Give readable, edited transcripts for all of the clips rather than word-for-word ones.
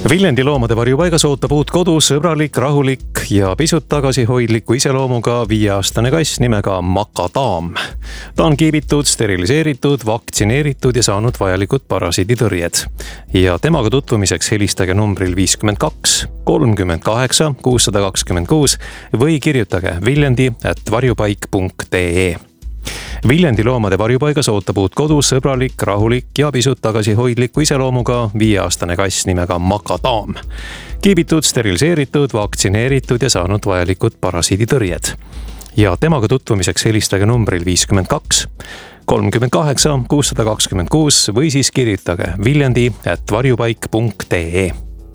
Viljandi loomade varjupaigas ootab uut kodu sõbralik, rahulik ja pisut tagasihoidliku iseloomuga 5-aastane kass nimega Makadaam. Ta on kiibitud, steriliseeritud, vaktsineeritud ja saanud vajalikud parasiiditõrjed. Ja temaga tutvumiseks helistage numbril 52 38 626 või kirjutage viljandi@varjupaik.ee. Viljandi loomade varjupaigas ootab uut kodu sõbralik, rahulik ja pisut tagasihoidliku iseloomuga 5-aastane kass nimega Makadaam. Kiibitud, steriliseeritud, vaktsineeritud ja saanud vajalikud parasiiditõrjed. Ja temaga tutvumiseks helistage numbril 52 38 626 või siis kirjutage viljandi@varjupaik.ee.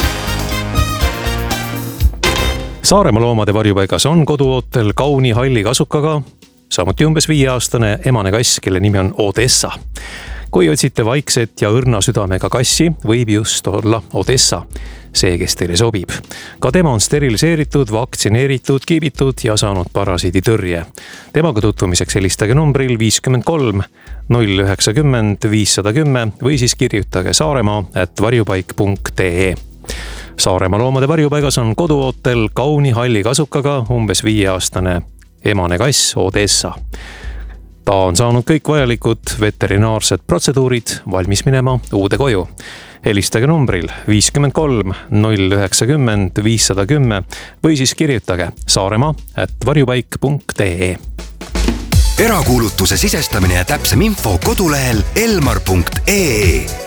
Saaremaa loomade varjupaigas on koduootel kauni halli kasukaga, samuti umbes 5-aastane emane kass, kelle nimi on Odessa. Kui otsite vaikset ja õrna südamega kassi, võib just olla Odessa, see, kes teile sobib. Ka tema on steriliseeritud, vaktsineeritud, kiibitud ja saanud parasiiditõrje. Temaga tutvumiseks helistage numbril 53 090 510 või siis kirjutage Saaremaa@varjupaik.ee. Saaremaa loomade varjupaigas on koduootel kauni halli kasukaga umbes 5-aastane emane kass Odessa. Ta on saanud kõik vajalikud veterinaarsed protseduurid valmis minema uude koju. Helistage numbril 53 090 510 või siis kirjutage Saaremaa@varjupaik.ee. Erakuulutuse sisestamine ja täpsem info kodulehel elmar.ee.